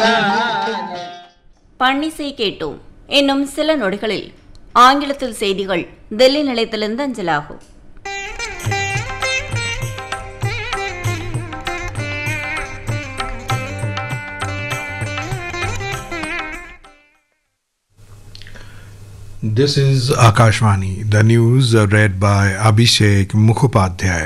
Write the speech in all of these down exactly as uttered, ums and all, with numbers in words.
பன்னிசை கேட்டோம். இன்னும் சில நொடிகளில் ஆங்கிலத்தில் செய்திகள் டெல்லி நிலையத்திலிருந்து அஞ்சலாகும். This is Akashvani. The news are read by Abhishek Mukhopadhyay.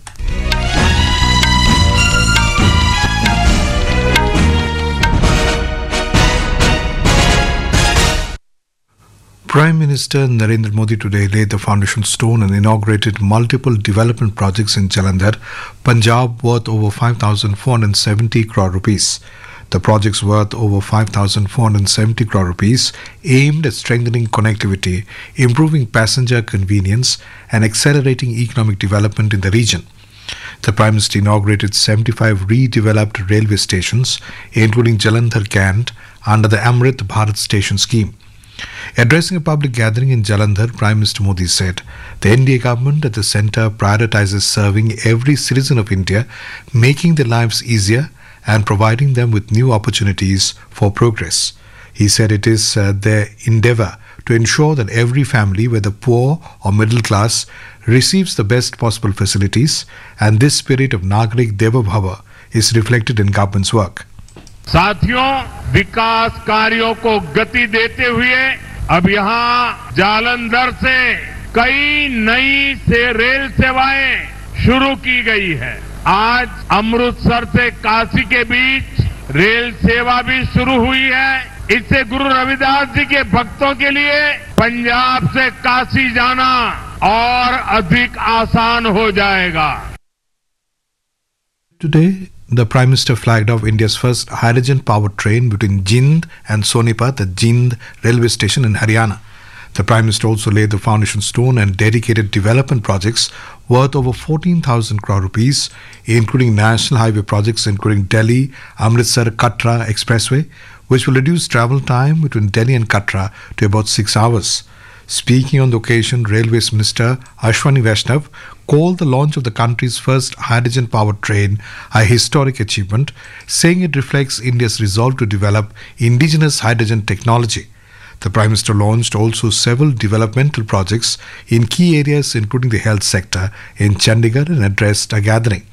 Prime Minister Narendra Modi today laid the foundation stone and inaugurated multiple development projects in Jalandhar, Punjab, worth over five thousand four hundred seventy crore rupees. The projects worth over five thousand four hundred seventy crore rupees aimed at strengthening connectivity, improving passenger convenience and accelerating economic development in the region. The Prime Minister inaugurated seventy-five redeveloped railway stations, including Jalandhar Cant, under the Amrit Bharat Station scheme. Addressing a public gathering in Jalandhar, Prime Minister Modi said, the N D A government at the centre prioritizes serving every citizen of India, making their lives easier and providing them with new opportunities for progress. He said it is uh, their endeavour to ensure that every family, whether poor or middle class, receives the best possible facilities, and this spirit of Nagarik Deva Bhava is reflected in government's work. साथियों, विकास कार्यों को गति देते हुए अब यहाँ जालंधर से कई नई से रेल सेवाएं शुरू की गई है. आज अमृतसर से काशी के बीच रेल सेवा भी शुरू हुई है. इससे गुरु रविदास जी के भक्तों के लिए पंजाब से काशी जाना और अधिक आसान हो जाएगा. Today, the Prime Minister flagged off India's first hydrogen-powered train between Jind and Sonipat at Jind railway station in Haryana. The Prime Minister also laid the foundation stone and dedicated development projects worth over fourteen thousand crore rupees, including national highway projects including Delhi, Amritsar, Katra Expressway, which will reduce travel time between Delhi and Katra to about six hours. Speaking on the occasion, Railways Minister Ashwani Vaishnav called the launch of the country's first hydrogen-powered train a historic achievement, saying it reflects India's resolve to develop indigenous hydrogen technology. The Prime Minister launched also several developmental projects in key areas including the health sector in Chandigarh and addressed a gathering.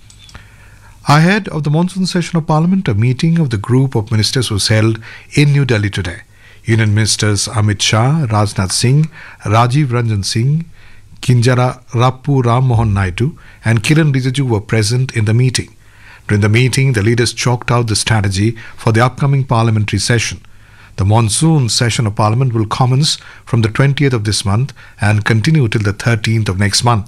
Ahead of the monsoon session of Parliament, a meeting of the group of ministers was held in New Delhi today. Union Ministers Amit Shah, Rajnath Singh, Rajiv Ranjan Singh, Kinjara Rappu Ram Mohan Naidu and Kiran Rijiju were present in the meeting. During the meeting, the leaders chalked out the strategy for the upcoming parliamentary session. The monsoon session of Parliament will commence from the twentieth of this month and continue till the thirteenth of next month.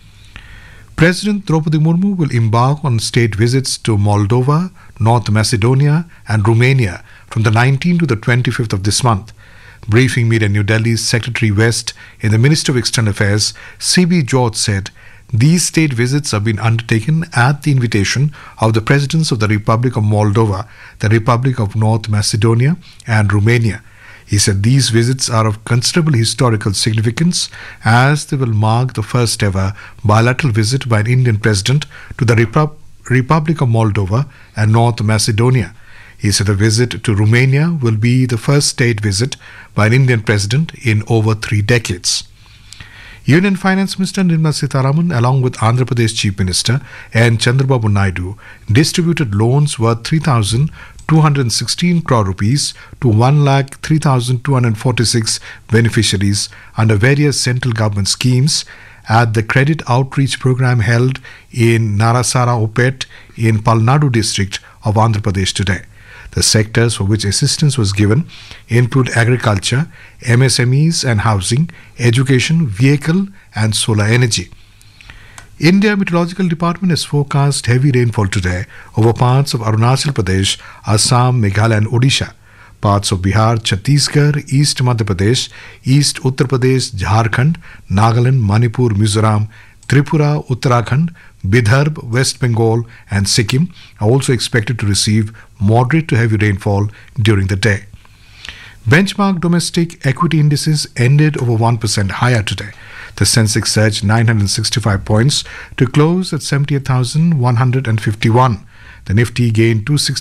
President Draupadi Murmu will embark on state visits to Moldova, North Macedonia and Romania from the nineteenth to the twenty-fifth of this month. Briefing media in New Delhi's Secretary West in the Ministry of External Affairs, C B George said, these state visits have been undertaken at the invitation of the Presidents of the Republic of Moldova, the Republic of North Macedonia and Romania. He said these visits are of considerable historical significance as they will mark the first ever bilateral visit by an Indian President to the Repu- Republic of Moldova and North Macedonia. He said the visit to Romania will be the first state visit by an Indian President in over three decades. Union Finance Minister Nirmala Sitharaman, along with Andhra Pradesh Chief Minister N. Chandrababu Naidu, distributed loans worth three thousand two hundred sixteen crore rupees to one lakh three thousand two hundred forty-six beneficiaries under various central government schemes at the Credit Outreach Program held in Narasara Opet in Palnadu district of Andhra Pradesh today. The sectors for which assistance was given include agriculture, M S M Es and housing, education, vehicle and solar energy. India Meteorological Department has forecast heavy rainfall today over parts of Arunachal Pradesh, Assam, Meghalaya and Odisha. Parts of Bihar, Chhattisgarh, East Madhya Pradesh, East Uttar Pradesh, Jharkhand, Nagaland, Manipur, Mizoram, Tripura, Uttarakhand, Bidarbh, West Bengal and Sikkim are also expected to receive moderate to heavy rainfall during the day. Benchmark domestic equity indices ended over one percent higher today. The Sensex surged nine hundred sixty-five points to close at seventy-eight thousand one hundred fifty-one. The Nifty gained two hundred sixty